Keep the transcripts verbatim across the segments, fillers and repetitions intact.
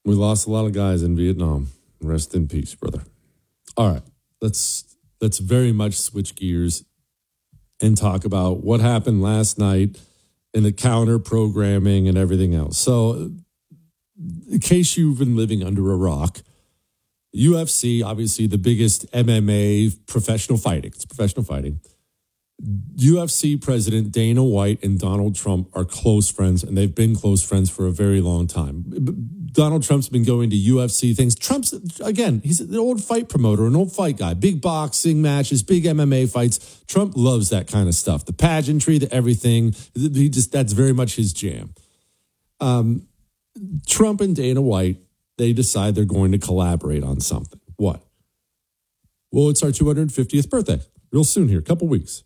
We lost a lot of guys in Vietnam. Rest in peace, brother. All right, let's let's very much switch gears and talk about what happened last night and the counter programming and everything else. So, in case you've been living under a rock, U F C, obviously the biggest M M A professional fighting. It's professional fighting. U F C president Dana White and Donald Trump are close friends, and they've been close friends for a very long time. Donald Trump's been going to U F C things. Trump's, again, he's an old fight promoter, an old fight guy, big boxing matches, big M M A fights. Trump loves that kind of stuff, the pageantry, the everything. He just, that's very much his jam. Um, Trump and Dana White, they decide they're going to collaborate on something. What? Well, it's our two hundred fiftieth birthday, real soon here, a couple weeks.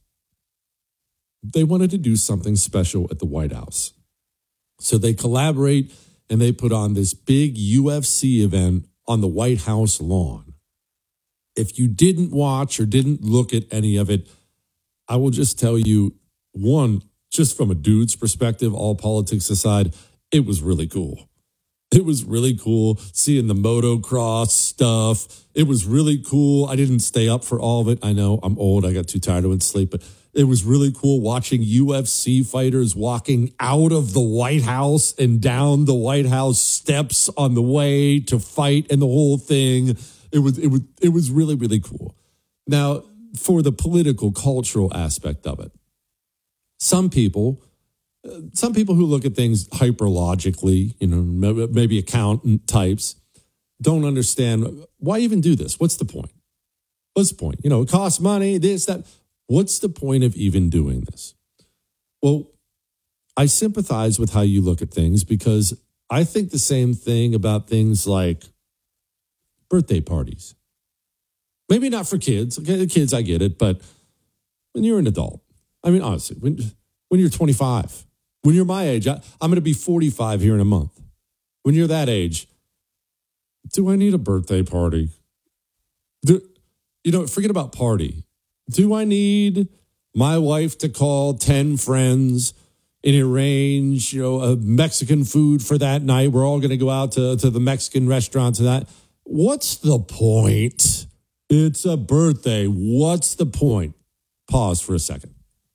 They wanted to do something special at the White House. So they collaborate and they put on this big U F C event on the White House lawn. If you didn't watch or didn't look at any of it, I will just tell you, one, just from a dude's perspective, all politics aside, it was really cool. It was really cool seeing the motocross stuff. It was really cool. I didn't stay up for all of it. I know I'm old. I got too tired to went to sleep, but it was really cool watching U F C fighters walking out of the White House and down the White House steps on the way to fight and the whole thing. It was, it was, it was really, really cool. Now, for the political, cultural aspect of it, some people, some people who look at things hyperlogically, you know, maybe accountant types, don't understand why even do this. What's the point? What's the point? You know, it costs money, this, that. What's the point of even doing this? Well, I sympathize with how you look at things because I think the same thing about things like birthday parties. Maybe not for kids. Okay, kids, I get it. But when you're an adult, I mean, honestly, when, when you're twenty-five, when you're my age, I, I'm going to be forty-five here in a month. When you're that age, do I need a birthday party? Do, you know, forget about party. Do I need my wife to call ten friends and arrange, you know, a Mexican food for that night? We're all going to go out to, to the Mexican restaurant to that. What's the point? It's a birthday. What's the point? Pause for a second.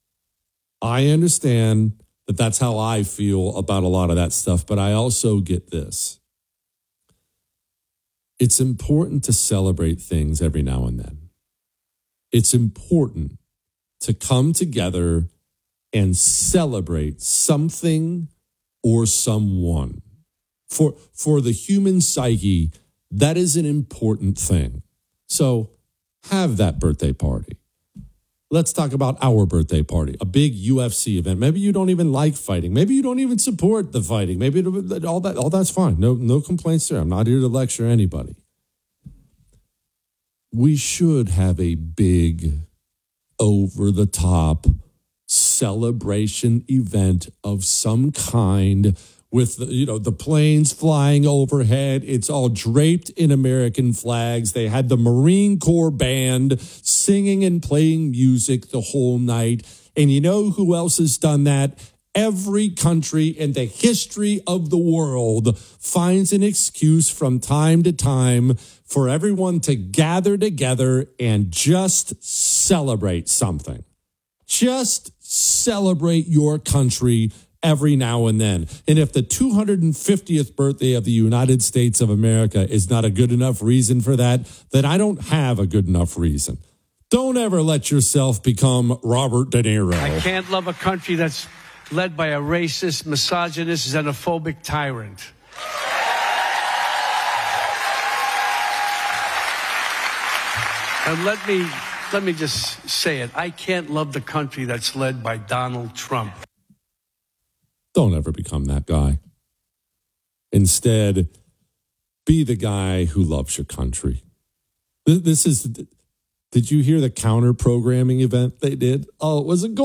I understand that that's how I feel about a lot of that stuff, but I also get this. It's important to celebrate things every now and then. It's important to come together and celebrate something or someone. For, for the human psyche, that is an important thing. So have that birthday party. Let's talk about our birthday party, a big U F C event. Maybe you don't even like fighting. Maybe you don't even support the fighting. Maybe all that, all that's fine. No, no complaints there. I'm not here to lecture anybody. We should have a big, over-the-top celebration event of some kind with, the, you know, the planes flying overhead. It's all draped in American flags. They had the Marine Corps band singing and playing music the whole night. And you know who else has done that? Every country in the history of the world finds an excuse from time to time for everyone to gather together and just celebrate something. Just celebrate your country every now and then. And if the two hundred fiftieth birthday of the United States of America is not a good enough reason for that, then I don't have a good enough reason. Don't ever let yourself become Robert De Niro. I can't love a country that's led by a racist, misogynist, xenophobic tyrant. And let me let me just say it. I can't love the country that's led by Donald Trump. Don't ever become that guy. Instead, be the guy who loves your country. This is, did you hear the counter programming event they did? Oh, it was a goal.